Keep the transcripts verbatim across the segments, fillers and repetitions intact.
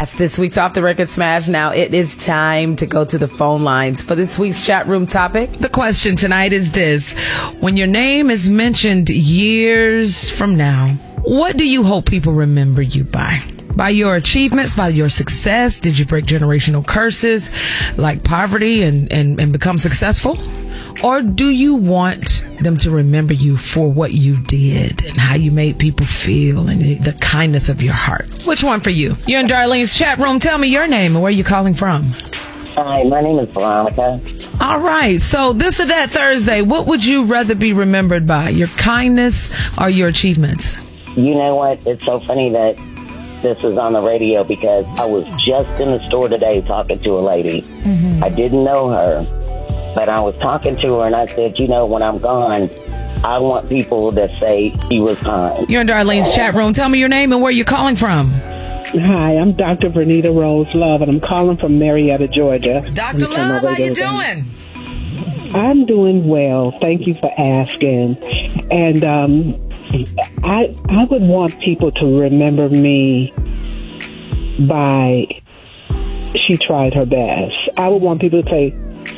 That's this week's Off the Record Smash. Now it is time to go to the phone lines for this week's chat room topic. The question tonight is this: when your name is mentioned years from now, what do you hope people remember you by? By your achievements, by your success? Did you break generational curses like poverty and, and, and become successful? Or do you want them to remember you for what you did and how you made people feel and the kindness of your heart? Which one for you? You're in Darlene's chat room. Tell me your name and where you're calling from. Hi, my name is Veronica. All right. So this or that Thursday, what would you rather be remembered by? Your kindness or your achievements? You know what? It's so funny that this is on the radio because I was just in the store today talking to a lady. Mm-hmm. I didn't know her. But I was talking to her and I said, you know, when I'm gone, I want people to say she was kind. You're in Darlene's chat room. Tell me your name and where you're calling from. Hi, I'm Doctor Vernita Rose Love, and I'm calling from Marietta, Georgia. Doctor Love, how you doing? I'm doing well. Thank you for asking. And um, I I would want people to remember me by she tried her best. I would want people to say,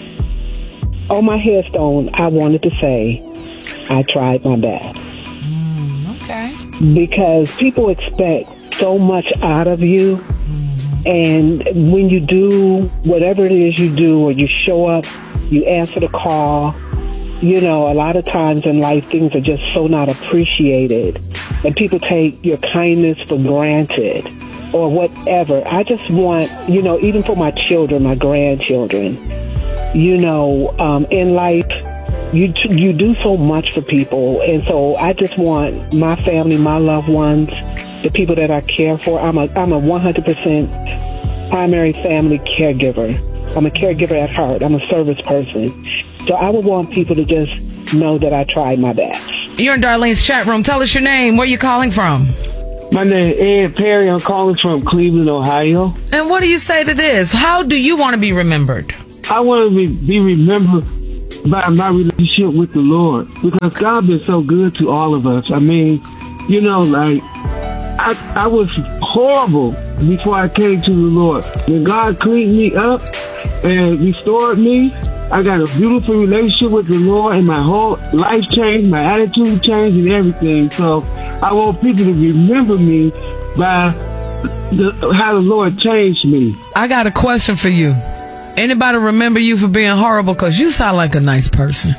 on my headstone, I wanted to say, I tried my best. Mm, okay. Because people expect so much out of you. Mm. And when you do whatever it is you do, or you show up, you answer the call, you know, a lot of times in life, things are just so not appreciated. And people take your kindness for granted or whatever. I just want, you know, even for my children, my grandchildren, you know, um, in life, you you do so much for people. And so I just want my family, my loved ones, the people that I care for. I'm a I'm a one hundred percent primary family caregiver. I'm a caregiver at heart. I'm a service person. So I would want people to just know that I tried my best. You're in Darlene's chat room. Tell us your name. Where are you calling from? My name is Ed Perry. I'm calling from Cleveland, Ohio. And what do you say to this? How do you want to be remembered? I want to be, be remembered by my relationship with the Lord, because God been so good to all of us. I mean, you know, like, I, I was horrible before I came to the Lord. When God cleaned me up and restored me, I got a beautiful relationship with the Lord, and my whole life changed, my attitude changed, and everything. So I want people to remember me by the, how the Lord changed me. I got a question for you. Anybody remember you for being horrible? Because you sound like a nice person.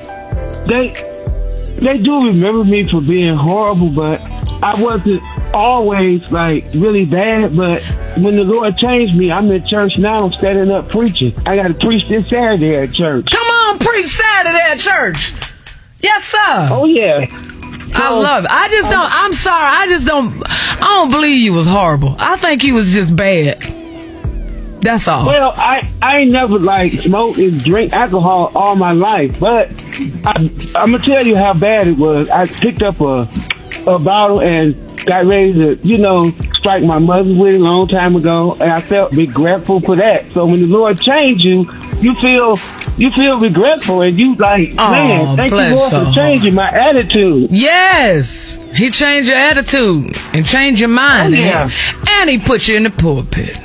They they do remember me for being horrible, but I wasn't always, like, really bad. But when the Lord changed me, I'm in church now. I'm standing up preaching. I got to preach this Saturday at church. Come on, preach Saturday at church. Yes, sir. Oh, yeah. I love it. I just don't, I'm sorry. I just don't, I don't believe you was horrible. I think you was just bad. That's all. Well, I, I ain't never, like, smoked and drink alcohol all my life, but I, I'm going to tell you how bad it was. I picked up a, a bottle and got ready to, you know, strike my mother with it a long time ago, and I felt regretful for that. So when the Lord changed you, you feel you feel regretful, and you like, oh, man, thank you, Lord, for changing my attitude. Yes, He changed your attitude and changed your mind, oh, yeah. and, and He put you in the pulpit.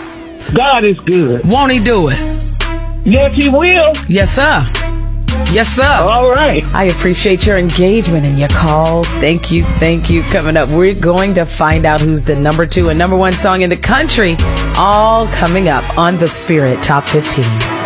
God is good. Won't He do it? Yes, He will. Yes, sir. Yes, sir. All right. I appreciate your engagement and your calls. Thank you. Thank you. Coming up, we're going to find out who's the number two and number one song in the country. All coming up on the Spirit Top fifteen.